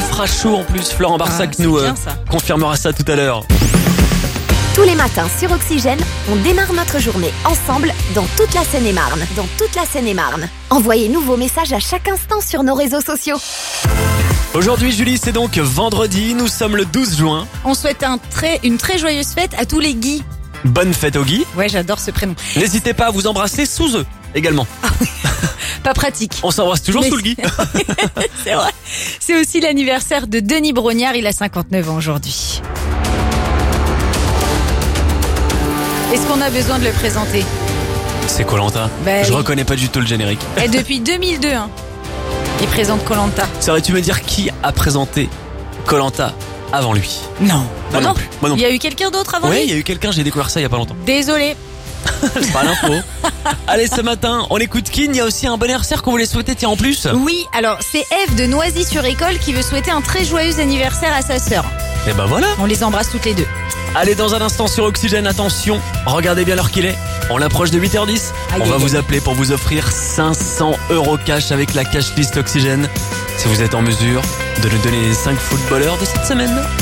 fera chaud en plus. Florent Barsac c'est nous bien, ça. confirmera ça tout à l'heure. Tous les matins sur Oxygène, on démarre notre journée ensemble dans toute la Seine-et-Marne. Envoyez-nous vos messages à chaque instant sur nos réseaux sociaux. Aujourd'hui, Julie, c'est donc vendredi. Nous sommes le 12 juin. On souhaite une très joyeuse fête à tous les Guy. Bonne fête aux Guy. Ouais, j'adore ce prénom. N'hésitez pas à vous embrasser sous eux également. Pas pratique. On s'embrasse toujours Mais sous le Guy. C'est vrai. C'est aussi l'anniversaire de Denis Brognard. Il a 59 ans aujourd'hui. Est-ce qu'on a besoin de le présenter? C'est Koh-Lanta. Ben Je oui. reconnais pas du tout le générique. Et depuis 2002, il présente Koh-Lanta. Saurais-tu me dire qui a présenté Koh-Lanta avant lui? Non. Moi non plus. Moi non Il y a eu quelqu'un d'autre avant Oui, il lui? y a eu quelqu'un, j'ai découvert ça il y a pas longtemps. Désolé. C'est pas l'info. Allez, ce matin, on écoute Kin. Il y a aussi un bon anniversaire qu'on voulait souhaiter, tiens, en plus. Oui, alors c'est Eve de Noisy-sur-École qui veut souhaiter un très joyeux anniversaire à sa sœur. Et ben voilà. On les embrasse toutes les deux. Allez, dans un instant sur Oxygène, attention, regardez bien l'heure qu'il est. On approche de 8h10. Aïe, On va aïe, vous aïe. appeler pour vous offrir 500 € cash avec la cash list Oxygène. Si vous êtes en mesure de nous donner les 5 footballeurs de cette semaine.